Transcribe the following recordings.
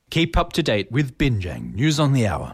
Keep up to date with Binjang News on the Hour.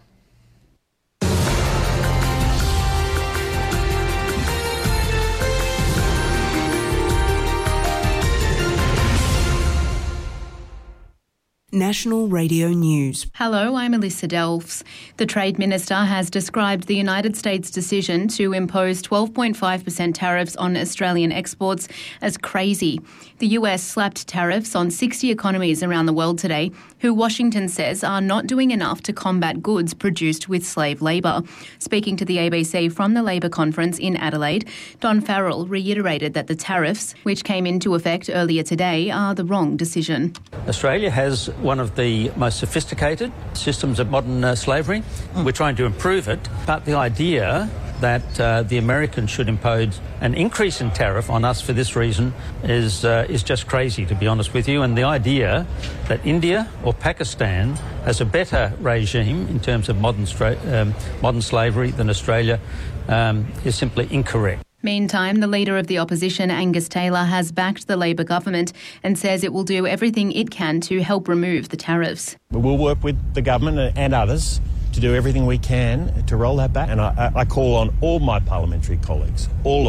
National Radio News. Hello, I'm Alyssa Delfs. The Trade Minister has described the United States' decision to impose 12.5% tariffs on Australian exports as crazy. The US slapped tariffs on 60 economies around the world today, who Washington says are not doing enough to combat goods produced with slave labour. Speaking to the ABC from the Labor conference in Adelaide, Don Farrell reiterated that the tariffs, which came into effect earlier today, are the wrong decision. Australia has one of the most sophisticated systems of modern slavery. We're trying to improve it, but the idea that the Americans should impose an increase in tariff on us for this reason is just crazy, to be honest with you. And the idea that India or Pakistan has a better regime in terms of modern slavery than Australia is simply incorrect. Meantime, the leader of the opposition, Angus Taylor, has backed the Labor government and says it will do everything it can to help remove the tariffs. We'll work with the government and others to do everything we can to roll that back. And I call on all of my parliamentary colleagues,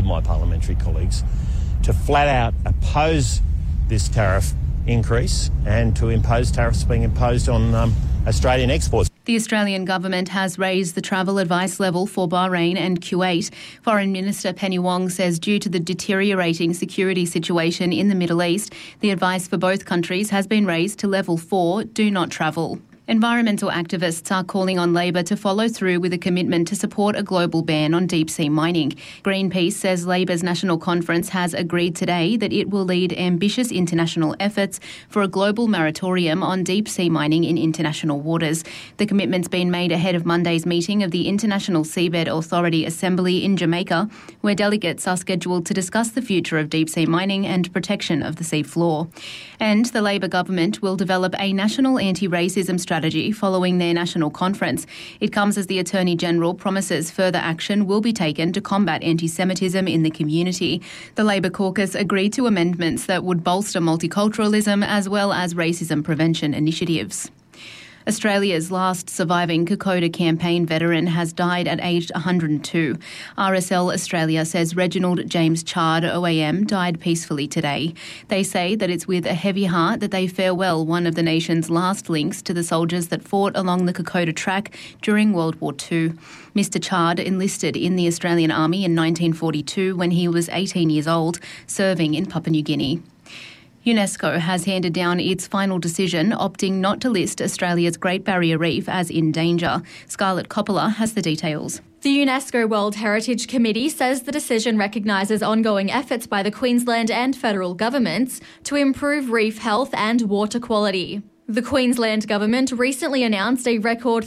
to flat out oppose this tariff increase and to impose tariffs being imposed on Australian exports. The Australian government has raised the travel advice level for Bahrain and Kuwait. Foreign Minister Penny Wong says due to the deteriorating security situation in the Middle East, the advice for both countries has been raised to level 4, do not travel. Environmental activists are calling on Labor to follow through with a commitment to support a global ban on deep-sea mining. Greenpeace says Labor's National Conference has agreed today that it will lead ambitious international efforts for a global moratorium on deep-sea mining in international waters. The commitment's been made ahead of Monday's meeting of the International Seabed Authority Assembly in Jamaica, where delegates are scheduled to discuss the future of deep-sea mining and protection of the seafloor. And the Labor government will develop a national anti-racism strategy following their national conference. It comes as the Attorney-General promises further action will be taken to combat anti-Semitism in the community. The Labor caucus agreed to amendments that would bolster multiculturalism as well as racism prevention initiatives. Australia's last surviving Kokoda campaign veteran has died at aged 102. RSL Australia says Reginald James Chard, OAM, died peacefully today. They say that it's with a heavy heart that they farewell one of the nation's last links to the soldiers that fought along the Kokoda track during World War II. Mr. Chard enlisted in the Australian Army in 1942 when he was 18 years old, serving in Papua New Guinea. UNESCO has handed down its final decision, opting not to list Australia's Great Barrier Reef as in danger. Scarlett Coppola has the details. The UNESCO World Heritage Committee says the decision recognises ongoing efforts by the Queensland and federal governments to improve reef health and water quality. The Queensland Government recently announced a record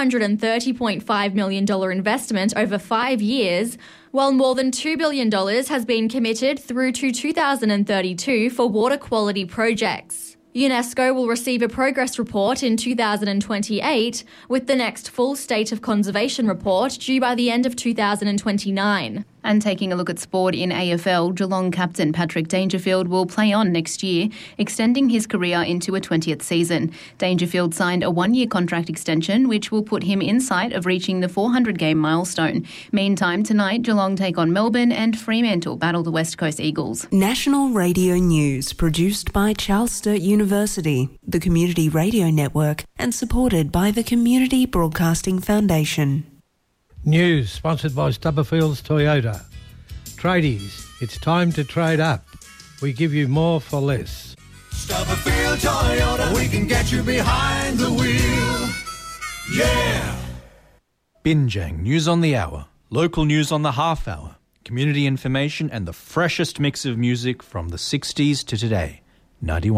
$330.5 million investment over 5 years, while more than $2 billion has been committed through to 2032 for water quality projects. UNESCO will receive a progress report in 2028, with the next full State of Conservation report due by the end of 2029. And taking a look at sport in AFL, Geelong captain Patrick Dangerfield will play on next year, extending his career into a 20th season. Dangerfield signed a 1-year contract extension, which will put him in sight of reaching the 400-game milestone. Meantime, tonight, Geelong take on Melbourne and Fremantle battle the West Coast Eagles. National Radio News, produced by Charles Sturt University, the Community Radio Network, and supported by the Community Broadcasting Foundation. News sponsored by Stubberfields Toyota. Tradies, it's time to trade up. We give you more for less. Stubberfield Toyota, we can get you behind the wheel. Yeah! Binjang News on the Hour, local news on the half hour, community information and the freshest mix of music from the 60s to today.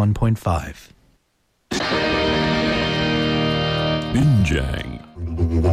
91.5. Binjang.